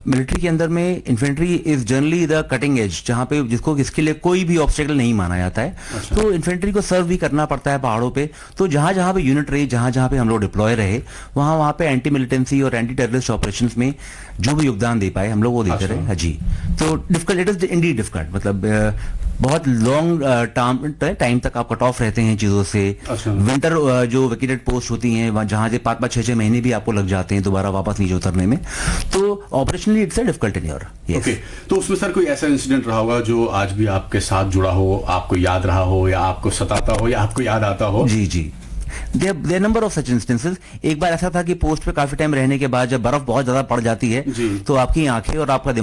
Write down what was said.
Military के अंदर में infantry is generally the cutting edge, जहां पे जिसको इसके लिए कोई भी ऑब्स्टेकल नहीं माना जाता है। अच्छा। तो इन्फेंट्री को सर्व भी करना पड़ता है पहाड़ों पे। तो जहां जहां पे यूनिट रही, जहां जहां पे हम लोग डिप्लॉय रहे, वहां वहां पे एंटी मिलिटेंसी और एंटी टेररिस्ट ऑपरेशंस में जो भी योगदान दे पाए हम लोग वो देते अच्छा। रहे। हाँ जी। तो difficult, it is Indeed difficult, मतलब बहुत लॉन्ग टाइम तक आप कट ऑफ रहते हैं चीजों से। अच्छा। विंटर जो वेकेटेड पोस्ट होती हैं जहां से 5-5, 6-6 महीने भी आपको लग जाते हैं दोबारा वापस नीचे उतरने में। तो operationally it's difficult in your. Okay, तो उसमें सर कोई ऐसा इंसिडेंट रहा होगा जो आज भी आपके साथ जुड़ा हो, आपको याद रहा हो, या आपको सताता हो, या आपको याद आता हो? जी जी, their number of such instances. एक बार ऐसा था कि पोस्ट पे काफी टाइम रहने के बाद जब बर्फ बहुत ज्यादा पड़ जाती है जी। तो आपकी आंखें और आपका